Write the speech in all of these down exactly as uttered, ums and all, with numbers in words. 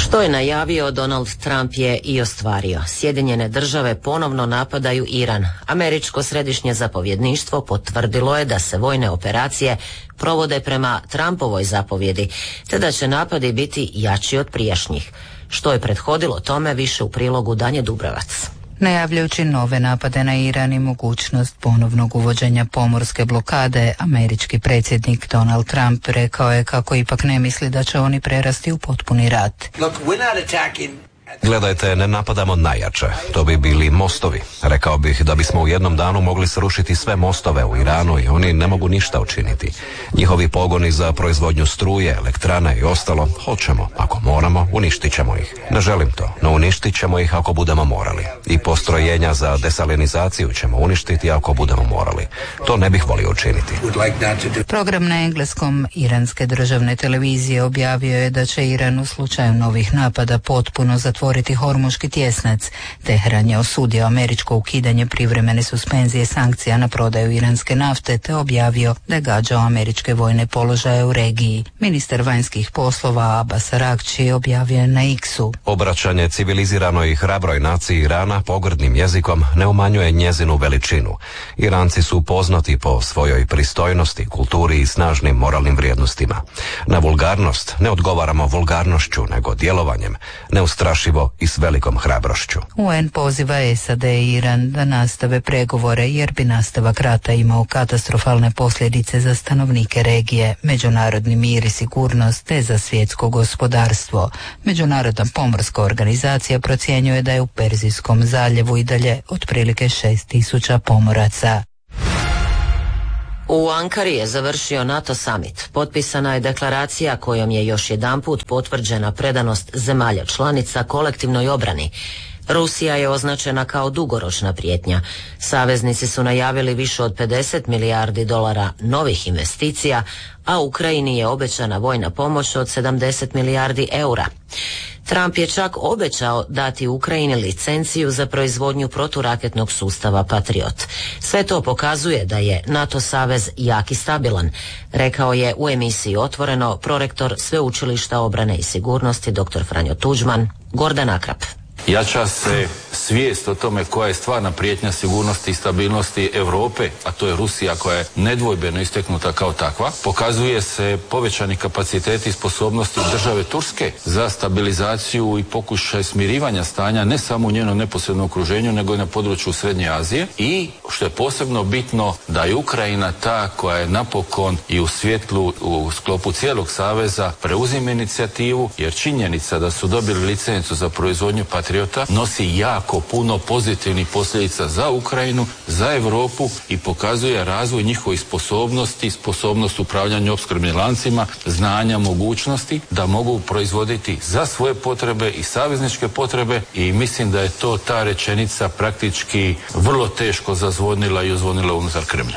Što je najavio, Donald Trump je i ostvario. Sjedinjene države ponovno napadaju Iran. Američko središnje zapovjedništvo potvrdilo je da se vojne operacije provode prema Trumpovoj zapovjedi, te da će napadi biti jači od prijašnjih. Što je prethodilo tome, više u prilogu Danje Dubrovac. Najavljajući nove napade na Iran i mogućnost ponovnog uvođenja pomorske blokade, američki predsjednik Donald Trump rekao je kako ipak ne misli da će oni prerasti u potpuni rat. Look, we're not attacking. Gledajte, ne napadamo najjače. To bi bili mostovi. Rekao bih da bismo u jednom danu mogli srušiti sve mostove u Iranu i oni ne mogu ništa učiniti. Njihovi pogoni za proizvodnju struje, elektrane i ostalo, hoćemo. Ako moramo, uništit ćemo ih. Ne želim to, no uništit ćemo ih ako budemo morali. I postrojenja za desalinizaciju ćemo uništiti ako budemo morali. To ne bih volio učiniti. Program na engleskom iranske državne televizije objavio je da će Iran u slučaju novih napada potpuno zatvoriti otvoriti Hormuški tjesnac. Teheran je osudio američko ukidanje privremene suspenzije sankcija na prodaju iranske nafte te objavio da je gađao američke vojne položaje u regiji. Ministar vanjskih poslova Abbas Araghchi objavio je na X-u: obraćanje civiliziranoj i hrabroj naciji Irana pogrdnim jezikom ne umanjuje njezinu veličinu. Iranci su poznati po svojoj pristojnosti, kulturi i snažnim moralnim vrijednostima. Na vulgarnost ne odgovaramo vulgarnošću, nego djelovanjem, neustrašivo i s velikom hrabrošću. U en poziva S A D i Iran da nastave pregovore jer bi nastavak rata imao katastrofalne posljedice za stanovnike regije, međunarodni mir i sigurnost te za svjetsko gospodarstvo. Međunarodna pomorska organizacija procjenjuje da je u Perzijskom zaljevu i dalje otprilike šest tisuća pomoraca. U Ankari je završio NATO summit. Potpisana je deklaracija kojom je još jedanput potvrđena predanost zemalja članica kolektivnoj obrani. Rusija je označena kao dugoročna prijetnja. Saveznici su najavili više od pedeset milijardi dolara novih investicija, a Ukrajini je obećana vojna pomoć od sedamdeset milijardi eura. Trump je čak obećao dati Ukrajini licenciju za proizvodnju proturaketnog sustava Patriot. Sve to pokazuje da je NATO savez jak i stabilan, rekao je u emisiji Otvoreno prorektor Sveučilišta obrane i sigurnosti dr. Franjo Tuđman, Gordan Akrap. Jača se svijest o tome koja je stvarna prijetnja sigurnosti i stabilnosti Europe, a to je Rusija koja je nedvojbeno isteknuta kao takva. Pokazuje se povećani kapaciteti i sposobnosti države Turske za stabilizaciju i pokušaj smirivanja stanja ne samo u njenom neposrednom okruženju, nego i na području Srednje Azije. I što je posebno bitno, da je Ukrajina ta koja je napokon i u svjetlu u sklopu cijelog saveza preuzima inicijativu, jer činjenica da su dobili licencu za proizvodnju Patriota nosi jako puno pozitivnih posljedica za Ukrajinu, za Europu i pokazuje razvoj njihovih sposobnosti, sposobnost upravljanja opskrbnim lancima, znanja, mogućnosti da mogu proizvoditi za svoje potrebe i savezničke potrebe i mislim da je to ta rečenica praktički vrlo teško zazvonila i uzvonila unutar Kremlja.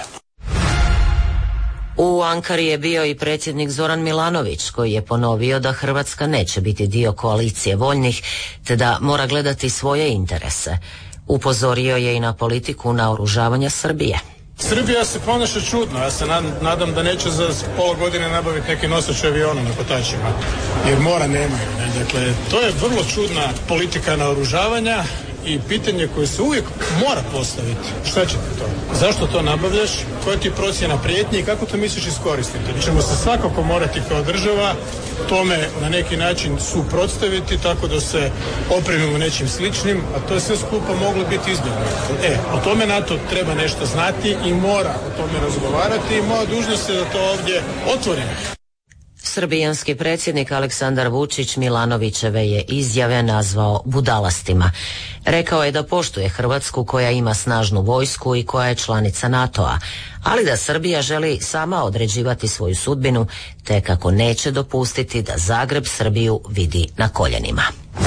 U Ankari je bio i predsjednik Zoran Milanović koji je ponovio da Hrvatska neće biti dio koalicije voljnih te da mora gledati svoje interese. Upozorio je i na politiku naoružavanja Srbije. Srbija se ponaša čudno, ja se nadam da neće za pola godine nabaviti neki nosač aviona na kotačima, jer mora nemaju. Ne? Dakle, to je vrlo čudna politika naoružavanja i pitanje koje se uvijek mora postaviti. Šta će ti to? Zašto to nabavljaš? Koja ti je procjena prijetnje i kako to misliš iskoristiti? Mi ćemo se svakako morati kao država tome na neki način suprotstaviti tako da se opremimo nečim sličnim, a to je sve skupa moglo biti izbjegnuto. E, o tome NATO treba nešto znati i mora o tome razgovarati i moja dužnost je da to ovdje otvorim. Srbijanski predsjednik Aleksandar Vučić Milanovićeve je izjave nazvao budalastima. Rekao je da poštuje Hrvatsku koja ima snažnu vojsku i koja je članica NATO-a, ali da Srbija želi sama određivati svoju sudbinu, te kako neće dopustiti da Zagreb Srbiju vidi na koljenima.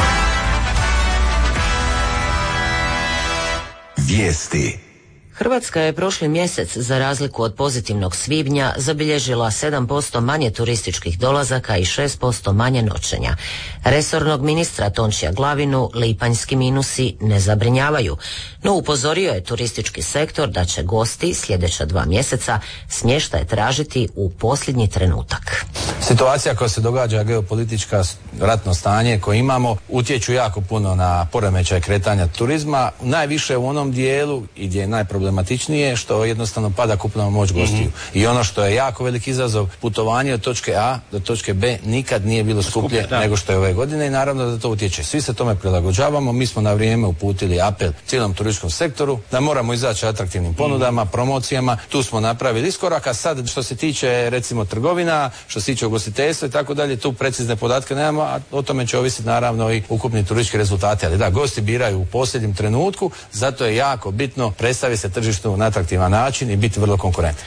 Vijesti. Hrvatska je prošli mjesec, za razliku od pozitivnog svibnja, zabilježila sedam posto manje turističkih dolazaka i šest posto manje noćenja. Resornog ministra Tončija Glavinu lipanjski minusi ne zabrinjavaju, no upozorio je turistički sektor da će gosti sljedeća dva mjeseca smještaj tražiti u posljednji trenutak. Situacija koja se događa, geopolitička, ratno stanje koje imamo, utječu jako puno na poremećaj kretanja turizma, najviše u onom dijelu i gdje je najproblematičnije što jednostavno pada kupovna moć gostiju. Mm-hmm. I ono što je jako veliki izazov, putovanje od točke A do točke B nikad nije bilo skuplje Skuplje, nego što je ove godine i naravno da to utječe. Svi se tome prilagođavamo, mi smo na vrijeme uputili apel cijelom turističkom sektoru da moramo izaći atraktivnim ponudama, promocijama, tu smo napravili iskorak, a sad što se tiče recimo trgovina, što se tiče ugostiteljstva i tako dalje, tu precizne podatke nemamo, a o tome će ovisiti naravno i ukupni turistički rezultati, ali da, gosti biraju u posljednjem trenutku, zato je jako bitno predstaviti se tržištu na atraktivan način i biti vrlo konkurentan.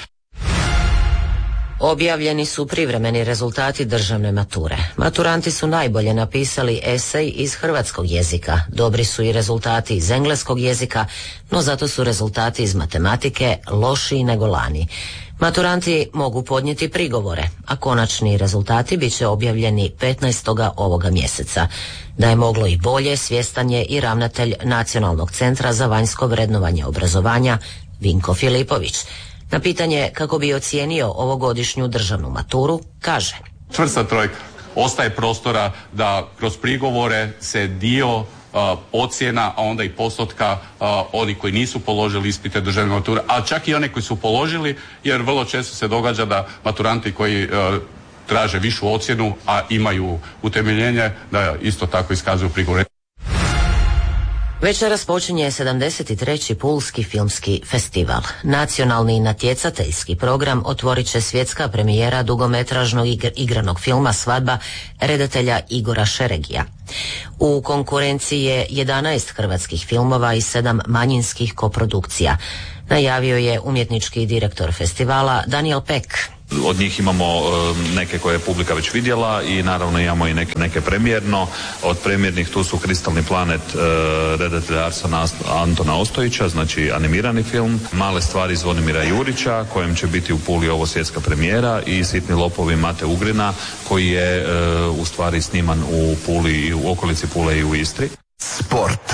Objavljeni su privremeni rezultati državne mature. Maturanti su najbolje napisali esej iz hrvatskog jezika. Dobri su i rezultati iz engleskog jezika, no zato su rezultati iz matematike lošiji nego lani. Maturanti mogu podnijeti prigovore, a konačni rezultati bit će objavljeni petnaestog ovoga mjeseca. Da je moglo i bolje, svjestan je i ravnatelj Nacionalnog centra za vanjsko vrednovanje obrazovanja Vinko Filipović. Na pitanje kako bi ocijenio ovogodišnju državnu maturu, kaže: čvrsta trojka. Ostaje prostora da kroz prigovore se dio uh, ocjena, a onda i postotka uh, oni koji nisu položili ispite državne mature, a čak i oni koji su položili, jer vrlo često se događa da maturanti koji uh, traže višu ocjenu, a imaju utemeljenje, da isto tako iskazuju prigovore. Večeras počinje sedamdeset treći Pulski filmski festival. Nacionalni natjecateljski program otvorit će svjetska premijera dugometražnog igr- igranog filma Svadba redatelja Igora Šeregija. U konkurenciji je jedanaest hrvatskih filmova i sedam manjinskih koprodukcija. Najavio je umjetnički direktor festivala Daniel Peck. Od njih imamo neke koje je publika već vidjela i naravno imamo i neke, neke premijerno. Od premijernih tu su Kristalni planet redatelja Arsena Antona Ostojića, znači animirani film, Male stvari Zvonimira Jurića, kojem će biti u Puli ovo svjetska premijera, i Sitni lopovi Mate Ugrina, koji je u stvari sniman u Puli i u okolici Pule i u Istri. Sport.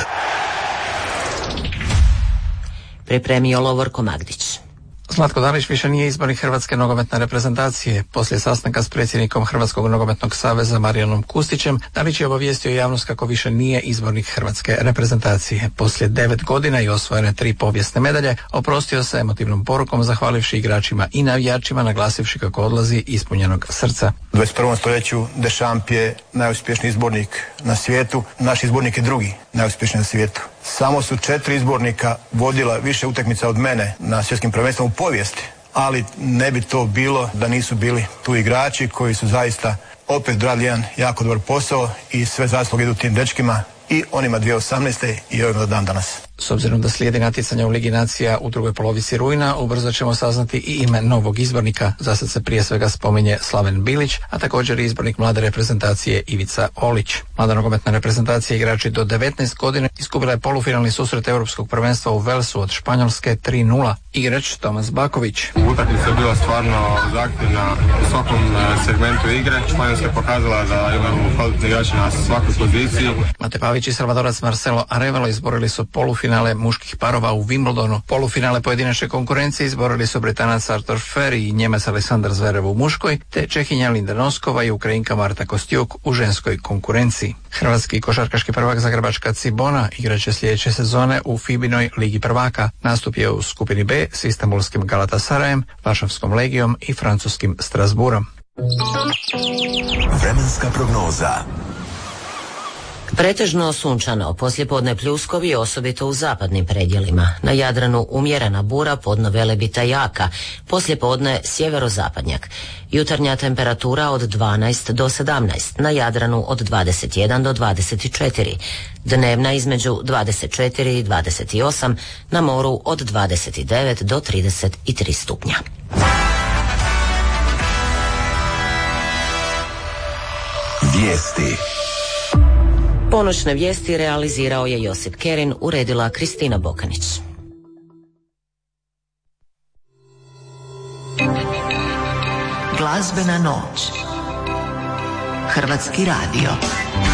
Pripremio Lovorko Magdić. Zlatko Dalić više nije izbornik hrvatske nogometne reprezentacije. Poslije sastanka s predsjednikom Hrvatskog nogometnog saveza Marijanom Kustićem, Dalić je obavijestio javnost kako više nije izbornik hrvatske reprezentacije. Poslije devet godina i osvojene tri povijesne medalje, oprostio se emotivnom porukom, zahvalivši igračima i navijačima, naglasivši kako odlazi ispunjenog srca. U dvadeset prvom stoljeću Deschamps je najuspješniji izbornik na svijetu, naš izbornik je drugi najuspješniji na svijetu. Samo su četiri izbornika vodila više utakmica od mene na svjetskim prvenstvom u povijesti, ali ne bi to bilo da nisu bili tu igrači koji su zaista opet radili jedan jako dobar posao i sve zasluge idu tim dečkima i onima dvije tisuće osamnaeste i ovima do dan danas. S obzirom da slijedi natjecanja u Ligi nacija u drugoj polovici rujna, ubrzo ćemo saznati i ime novog izbornika. Za sad se prije svega spominje Slaven Bilić, a također i izbornik mlade reprezentacije Ivica Olić. Mlada nogometna reprezentacija igrači do devetnaest godina izgubila je polufinalni susret Europskog prvenstva u Velsu od Španjolske tri nula. Igrač Tomas Baković. Utakmica je bila stvarno zahtjevna u svakom segmentu igre. Španjolska je pokazala da imaju kvalitetni igrači na svakoj poziciji. Mate Pavić i Salvadorac Marcelo Arevalo izborili su polufinale muških parova u Wimbledonu. Polufinale pojedinačne konkurencije izborili su Britanac Artur Ferry i Njemac Aleksandar Zverev u muškoj, te Čehinja Linda Noskova i Ukrajinka Marta Kostjuk u ženskoj konkurenciji. Hrvatski košarkaški prvak Zagrebačka Cibona igraće sljedeće sezone u Fibinoj Ligi prvaka. Nastup je u skupini B s istanbulskim Galatasarajem, Varšavskom Legijom i francuskim Strasbourom. Vremenska prognoza. Pretežno sunčano, poslijepodne pljuskovi, osobito u zapadnim predjelima. Na Jadranu umjerena bura, podno Velebita jaka, poslijepodne sjeverozapadnjak. Jutarnja temperatura od dvanaest do sedamnaest, na Jadranu od dvadeset jedan do dvadeset četiri. Dnevna između dvadeset četiri i dvadeset osam, na moru od dvadeset devet do trideset tri stupnja. Vijesti. Ponoćne vijesti realizirao je Josip Kerin, uredila Kristina Bokanić. Glazbena noć. Hrvatski radio.